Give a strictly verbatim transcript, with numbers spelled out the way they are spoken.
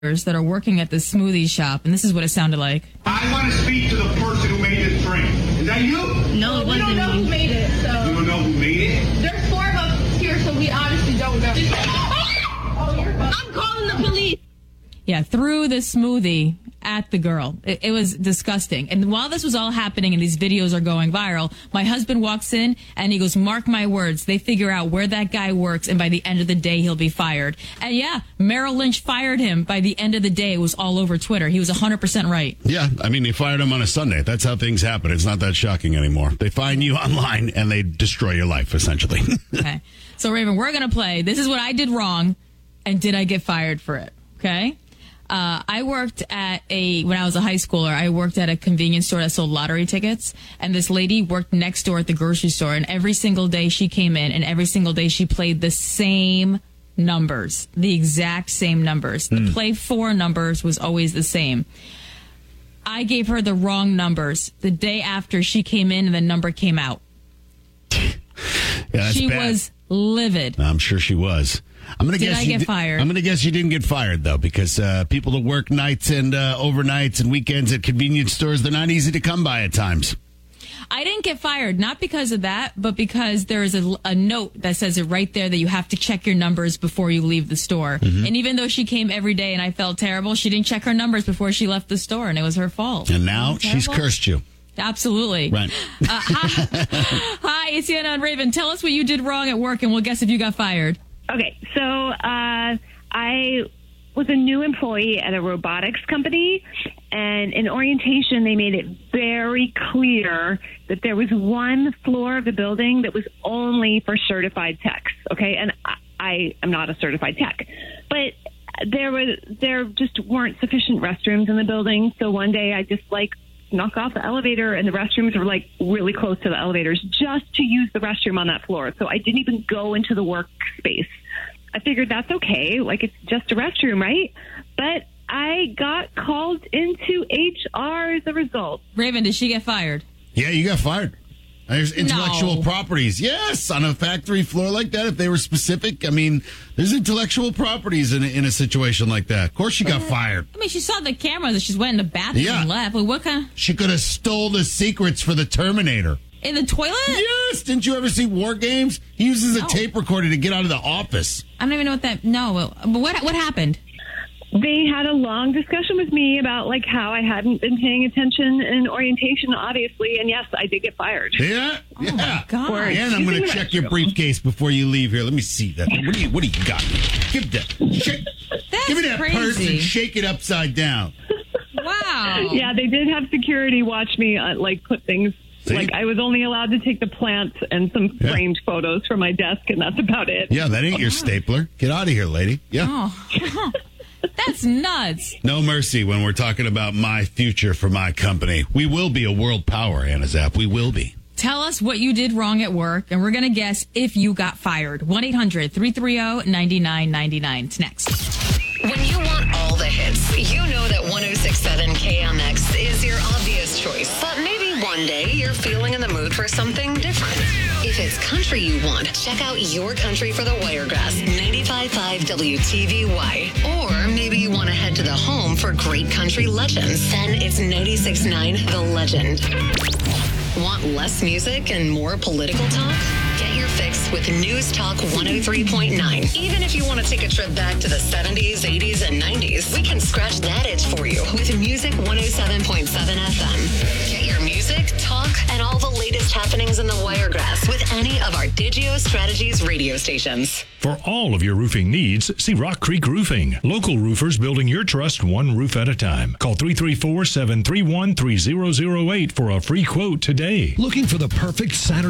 that are working at this smoothie shop, and this is what it sounded like. I want to speak to the person who made this drink. Is that you? No, it wasn't. We don't know who made it, so. You don't know who made it? There's four of us here, so we honestly don't know. Oh, you're fine. I'm calling the police. Yeah, threw the smoothie at the girl. It, it was disgusting. And while this was all happening and these videos are going viral, my husband walks in and he goes, mark my words, they figure out where that guy works and by the end of the day he'll be fired. And yeah, Merrill Lynch fired him by the end of the day. It was all over Twitter. He was one hundred percent right. Yeah, I mean, they fired him on a Sunday. That's how things happen. It's not that shocking anymore. They find you online and they destroy your life, essentially. Okay. So, Raven, we're going to play. This is what I did wrong, and did I get fired for it? Okay? Uh, I worked at a, when I was a high schooler, I worked at a convenience store that sold lottery tickets. And this lady worked next door at the grocery store. And every single day she came in and every single day she played the same numbers, the exact same numbers. Mm. The play four numbers was always the same. I gave her the wrong numbers the day after she came in and the number came out. Yeah, that's she bad. was livid. I'm sure she was. I'm gonna Did guess I you get di- fired? I'm gonna guess you didn't get fired though, because uh, people that work nights and uh, overnights and weekends at convenience stores, they're not easy to come by at times. I didn't get fired, not because of that, but because there is a, a note that says it right there that you have to check your numbers before you leave the store. Mm-hmm. And even though she came every day and I felt terrible, she didn't check her numbers before she left the store, and it was her fault. And now she's cursed you. Absolutely. Right. uh, hi, hi, it's Anna and Raven. Tell us what you did wrong at work, and we'll guess if you got fired. Okay, so uh, I was a new employee at a robotics company, and in orientation, they made it very clear that there was one floor of the building that was only for certified techs, okay? And I, I am not a certified tech, but there was there just weren't sufficient restrooms in the building, so one day I just, like, knock off the elevator, and the restrooms were like really close to the elevators, just to use the restroom on that floor. So I didn't even go into the workspace. I figured that's okay. Like, it's just a restroom, right? But I got called into H R as a result. Raven, did she get fired? Yeah, you got fired. There's intellectual No. properties. Yes, on a factory floor like that, if they were specific. I mean, there's intellectual properties in a, in a situation like that. Of course she got fired. I mean, she saw the cameras and she went in the bathroom Yeah. and left. Like, what kind? She could have stole the secrets for the Terminator. In the toilet? Yes! Didn't you ever see War Games? He uses a No. tape recorder to get out of the office. I don't even know what that. No, but what what happened? They had a long discussion with me about, like, how I hadn't been paying attention in orientation, obviously, and yes, I did get fired. Yeah? Oh yeah. my God. And I'm going to check your briefcase before you leave here. Let me see that. What do you What do you got? Give that. Shake, That's give me that crazy. purse and shake it upside down. Wow. Yeah, they did have security watch me, uh, like, put things. See? Like, I was only allowed to take the plants and some Yeah. framed photos from my desk, and that's about it. Yeah, that ain't your stapler. Get out of here, lady. Yeah. Oh, that's nuts. No mercy when we're talking about my future for my company. We will be a world power, Anna Zapp. We will be. Tell us what you did wrong at work, and we're going to guess if you got fired. one eight hundred three three zero nine nine nine nine. It's next. When you want all the hits, you know that one oh six point seven K M X is your obvious choice. But maybe one day you're feeling in the mood for something different. If it's country you want, check out Your Country for the Wiregrass, ninety-five point five W T V Y. Or maybe you want to head to the home for great country legends. Then it's ninety-six point nine The Legend. Want less music and more political talk? Get your fix with News Talk one oh three point nine. Even if you want to take a trip back to the seventies, eighties, and nineties, we can scratch that itch for you with Music one oh seven point seven F M. Get your music, talk, and all the latest happenings in the Wiregrass with any of our Digio Strategies radio stations. For all of your roofing needs, see Rock Creek Roofing. Local roofers building your trust one roof at a time. Call three three four, seven three one, three zero zero eight for a free quote today. Looking for the perfect Saturday